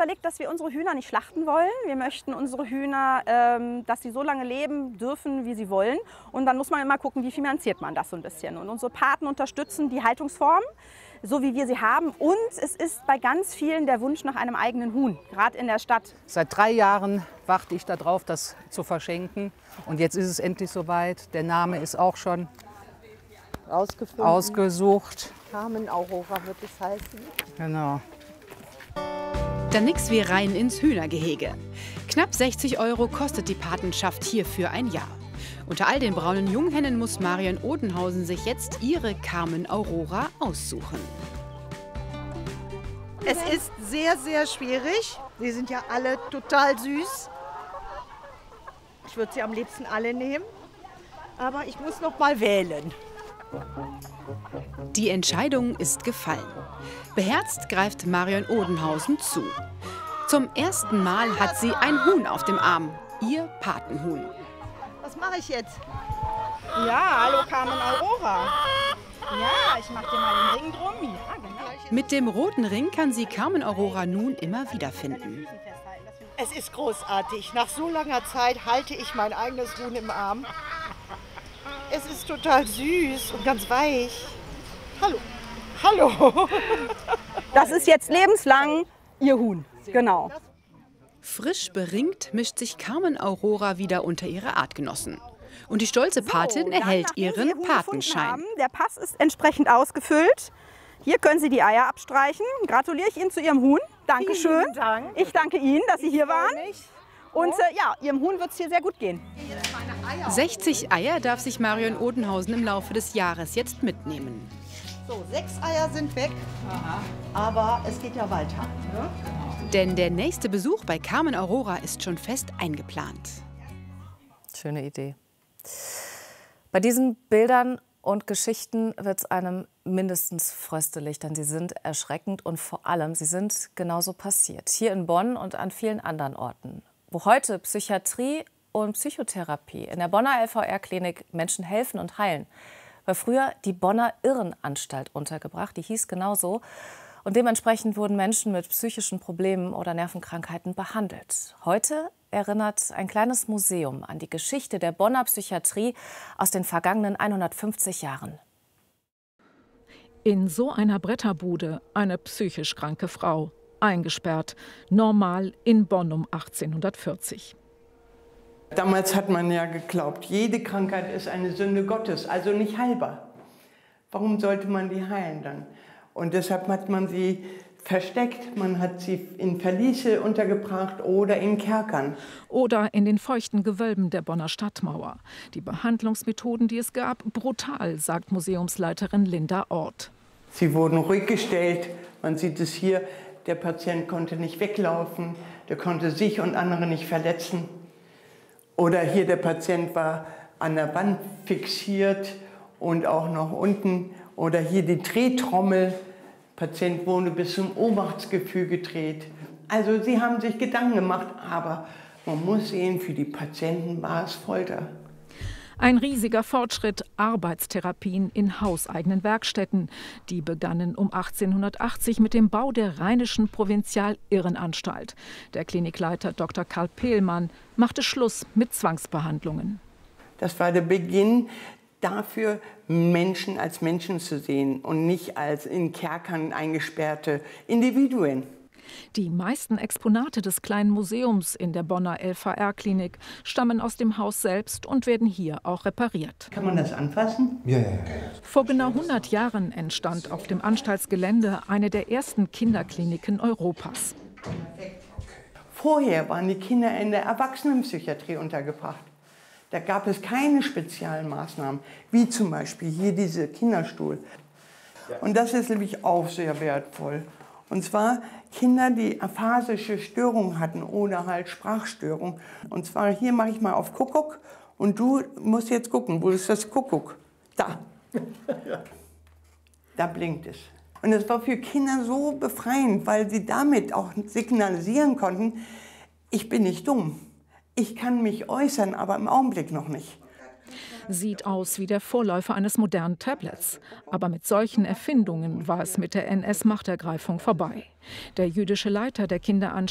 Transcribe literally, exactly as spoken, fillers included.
überlegt, dass wir unsere Hühner nicht schlachten wollen. Wir möchten unsere Hühner, ähm, dass sie so lange leben dürfen, wie sie wollen. Und dann muss man immer gucken, wie finanziert man das so ein bisschen. Und unsere Paten unterstützen die Haltungsform, so wie wir sie haben. Und es ist bei ganz vielen der Wunsch nach einem eigenen Huhn, gerade in der Stadt. Seit drei Jahren warte ich darauf, das zu verschenken. Und jetzt ist es endlich soweit. Der Name ist auch schon ausgesucht. Carmen Aurora wird es heißen. Genau. Dann nix wie rein ins Hühnergehege. Knapp sechzig Euro kostet die Patenschaft hier für ein Jahr. Unter all den braunen Junghennen muss Marion Odenhausen sich jetzt ihre Carmen Aurora aussuchen. Es ist sehr, sehr schwierig. Die sind ja alle total süß. Ich würde sie am liebsten alle nehmen. Aber ich muss noch mal wählen. Die Entscheidung ist gefallen. Beherzt greift Marion Odenhausen zu. Zum ersten Mal hat sie ein Huhn auf dem Arm, ihr Patenhuhn. Was mache ich jetzt? Ja, hallo Carmen Aurora. Ja, ich mache dir mal den Ring drum. Ja, genau. Mit dem roten Ring kann sie Carmen Aurora nun immer wiederfinden. Es ist großartig. Nach so langer Zeit halte ich mein eigenes Huhn im Arm. Es ist total süß und ganz weich. Hallo. Hallo. Das ist jetzt lebenslang ihr Huhn. Genau. Frisch beringt mischt sich Carmen Aurora wieder unter ihre Artgenossen. Und die stolze Patin So, dann, erhält nachdem Sie ihren Ihr Huhn gefunden Patenschein. haben, der Pass ist entsprechend ausgefüllt. Hier können Sie die Eier abstreichen. Gratuliere ich Ihnen zu Ihrem Huhn. Dankeschön. Vielen Dank. Ich danke Ihnen, dass Sie hier waren. Mich. Und äh, ja, Ihrem Huhn wird es hier sehr gut gehen. sechzig Eier darf sich Marion Odenhausen im Laufe des Jahres jetzt mitnehmen. So, sechs Eier sind weg. Aber es geht ja weiter. Ne? Denn der nächste Besuch bei Carmen Aurora ist schon fest eingeplant. Schöne Idee. Bei diesen Bildern und Geschichten wird es einem mindestens fröstelig, denn sie sind erschreckend und vor allem, sie sind genauso passiert. Hier in Bonn und an vielen anderen Orten, wo heute Psychiatrie und Psychotherapie in der Bonner L V R-Klinik Menschen helfen und heilen, war früher die Bonner Irrenanstalt untergebracht, die hieß genauso. Und dementsprechend wurden Menschen mit psychischen Problemen oder Nervenkrankheiten behandelt. Heute erinnert ein kleines Museum an die Geschichte der Bonner Psychiatrie aus den vergangenen hundertfünfzig Jahren. In so einer Bretterbude eine psychisch kranke Frau, eingesperrt, normal in Bonn um achtzehnhundertvierzig. Damals hat man ja geglaubt, jede Krankheit ist eine Sünde Gottes, also nicht heilbar. Warum sollte man die heilen dann? Und deshalb hat man sie versteckt, man hat sie in Verliese untergebracht oder in Kerkern. Oder in den feuchten Gewölben der Bonner Stadtmauer. Die Behandlungsmethoden, die es gab, brutal, sagt Museumsleiterin Linda Ort. Sie wurden ruhig gestellt, man sieht es hier, der Patient konnte nicht weglaufen, der konnte sich und andere nicht verletzen. Oder hier der Patient war an der Wand fixiert und auch noch unten. Oder hier die Drehtrommel, der Patient wurde bis zum Ohnmachtsgefühl gedreht. Also sie haben sich Gedanken gemacht, aber man muss sehen, für die Patienten war es Folter. Ein riesiger Fortschritt, Arbeitstherapien in hauseigenen Werkstätten. Die begannen um achtzehnhundertachtzig mit dem Bau der Rheinischen Provinzial-Irrenanstalt. Der Klinikleiter Doktor Karl Pehlmann machte Schluss mit Zwangsbehandlungen. Das war der Beginn dafür, Menschen als Menschen zu sehen und nicht als in Kerkern eingesperrte Individuen. Die meisten Exponate des kleinen Museums in der Bonner L V R-Klinik stammen aus dem Haus selbst und werden hier auch repariert. Kann man das anfassen? Ja, ja, ja. Vor genau hundert Jahren entstand auf dem Anstaltsgelände eine der ersten Kinderkliniken Europas. Vorher waren die Kinder in der Erwachsenenpsychiatrie untergebracht. Da gab es keine speziellen Maßnahmen, wie zum Beispiel hier dieser Kinderstuhl. Und das ist nämlich auch sehr wertvoll. Und zwar Kinder, die aphasische Störungen hatten oder halt Sprachstörungen. Und zwar hier mache ich mal auf Kuckuck und du musst jetzt gucken, wo ist das Kuckuck? Da. Da blinkt es. Und das war für Kinder so befreiend, weil sie damit auch signalisieren konnten, ich bin nicht dumm. Ich kann mich äußern, aber im Augenblick noch nicht. Sieht aus wie der Vorläufer eines modernen Tablets. Aber mit solchen Erfindungen war es mit der N S-Machtergreifung vorbei. Der jüdische Leiter der Kinderanstalt